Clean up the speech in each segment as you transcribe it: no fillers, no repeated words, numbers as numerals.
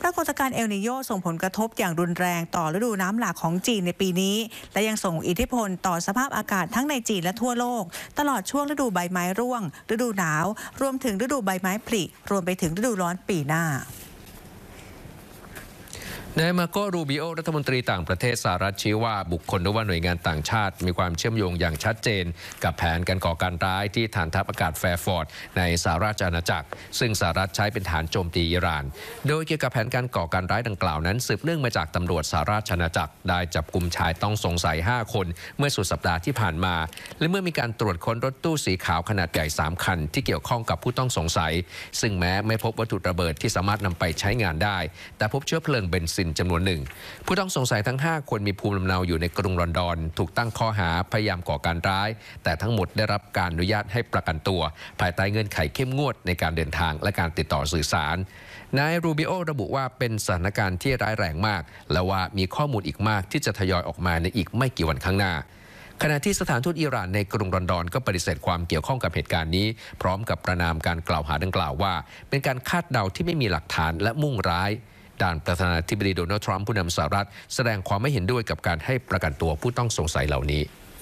ปรากฏการณ์เอลนีโญส่งผลกระทบอย่างรุนแรงต่อฤดูน้ำหลากของจีนในปีนี้และยังส่งอิทธิพลต่อสภาพอากาศทั้งในจีนและทั่วโลกตลอดช่วงฤดูใบไม้ร่วงฤดูหนาวรวมถึงฤดูใบไม้ผลิรวมไปถึงฤดูร้อนปีหน้านายมาโกรูบิโอรัฐมนตรีต่างประเทศสหรัฐชี้ว่าบุคคลหรือว่าหน่วยงานต่างชาติมีความเชื่อมโยงอย่างชัดเจนกับแผนการก่อการร้ายที่ฐานทัพอากาศแฟร์ฟอร์ดในสหราชอาณาจักรซึ่งสหรัฐใช้เป็นฐานโจมตีอิหร่านโดยเกี่ยวกับแผนการก่อการร้ายดังกล่าวนั้นสืบเนื่องมาจากตำรวจสหราชอาณาจักรได้จับกุมชายต้องสงสัย5คนเมื่อสุดสัปดาห์ที่ผ่านมาและเมื่อมีการตรวจค้นรถตู้สีขาวขนาดใหญ่3คันที่เกี่ยวข้องกับผู้ต้องสงสัยซึ่งแม้ไม่พบวัตถุระเบิดที่สามารถนำไปใช้งานได้แต่พบเชื้อเพลิงเบนซินจำนวนหนึ่งผู้ต้องสงสัยทั้ง5คนมีภูมิลำเนาอยู่ในกรุงลอนดอนถูกตั้งข้อหาพยายามก่อการร้ายแต่ทั้งหมดได้รับการอนุญาตให้ประกันตัวภายใต้เงื่อนไขเข้มงวดในการเดินทางและการติดต่อสื่อสารนายรูบิโอระบุว่าเป็นสถานการณ์ที่ร้ายแรงมากและว่ามีข้อมูลอีกมากที่จะทยอยออกมาในอีกไม่กี่วันข้างหน้าขณะที่สถานทูตอิหร่านในกรุงลอนดอนก็ปฏิเสธความเกี่ยวข้องกับเหตุการณ์นี้พร้อมกับประณามการกล่าวหาดังกล่าวว่าเป็นการคาดเดาที่ไม่มีหลักฐานและมุ่งร้ายด้านประธานาธิบดีโดนัลด์ทรัมป์ผู้นำสหรัฐแสดงความไม่เห็นด้วยกับการให้ประกันตัวผู้ต้องสงสัยเหล่านี้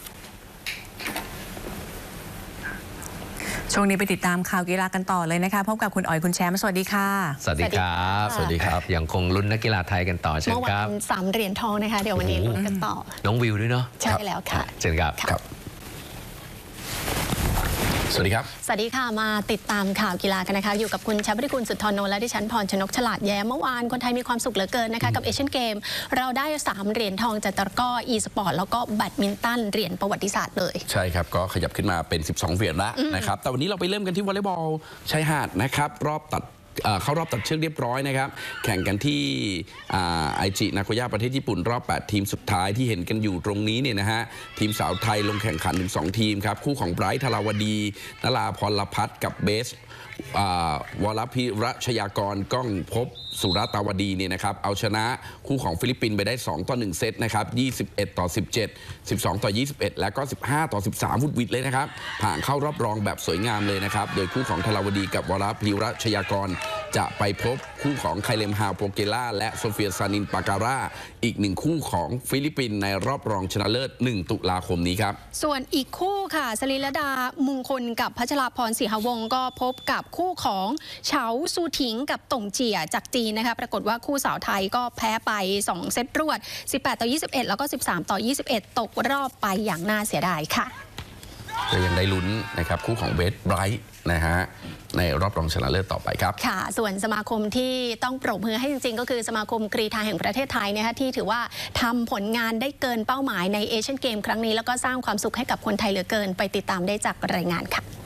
ช่วงนี้ไปติดตามข่าวกีฬากันต่อเลยนะคะพบกับคุณอ๋อยคุณแชมป์สวัสดีค่ะสวัสดีครับสวัสดีครับยังคงลุ้นนักกีฬาไทยกันต่อเช่นครับเมื่อวาน3 เหรียญทองนะคะเดี๋ยววันนี้ลุ้นกันต่อน้องวิวด้วยเนาะใช่แล้วค่ะเช่นครับสวัสดีครับสวัสดีค่ะมาติดตามข่าวกีฬากันนะคะอยู่กับคุณชัยวุฒิกุลสุทธรโนและดิฉันพรชนกฉลาดแย้มเมื่อวานคนไทยมีความสุขเหลือเกินนะคะกับเอเชียนเกมเราได้3 เหรียญทองจากตะกร้ออีสปอร์ตแล้วก็แบดมินตันเหรียญประวัติศาสตร์เลยใช่ครับก็ขยับขึ้นมาเป็น12 เหรียญแล้วนะครับแต่วันนี้เราไปเริ่มกันที่วอลเลย์บอลชายหาดนะครับเข้ารอบตัดเชือกเรียบร้อยนะครับแข่งกันที่ไอจินาโกย่าประเทศญี่ปุ่นรอบ8 ทีมสุดท้ายที่เห็นกันอยู่ตรงนี้เนี่ยนะฮะทีมสาวไทยลงแข่งขันถึง2 ทีมครับคู่ของไบรท์ธาราวดีนราพรพัฒน์กับเบสวรพิรชยากรก้องพบสุรตาวดีเนี่ยนะครับเอาชนะคู่ของฟิลิปปินส์ไปได้2-1 เซตนะครับ21-17 12-21และก็15-13 ฟุตวิดเลยนะครับผ่านเข้ารอบรองแบบสวยงามเลยนะครับโดยคู่ของธาราวดีกับวรพิรชยากรจะไปพบคู่ของไคเลมฮาวโปเกล่าและโซเฟียซานินปาการาอีก1 คู่ของฟิลิปปินส์ในรอบรองชนะเลิศ1 ตุลาคมนี้ครับส่วนอีกคู่ค่ะสลิลดามุงคลกับพัชราพรศรีหวงศ์ก็พบกับคู่ของเฉาซูถิงกับต่งเจี๋ยจากจีนนะคะปรากฏว่าคู่สาวไทยก็แพ้ไป2 เซตรวด18-21แล้วก็13-21ตกรอบไปอย่างน่าเสียดายค่ะก็ยังได้ลุ้นนะครับคู่ของเบสไบรท์นะฮะในรอบรองชนะเลิศต่อไปครับค่ะส่วนสมาคมที่ต้องปรบมือให้จริงๆก็คือสมาคมกรีฑาแห่งประเทศไทยนะคะที่ถือว่าทำผลงานได้เกินเป้าหมายในเอเชียนเกมครั้งนี้แล้วก็สร้างความสุขให้กับคนไทยเหลือเกินไปติดตามได้จากรายงานค่ะ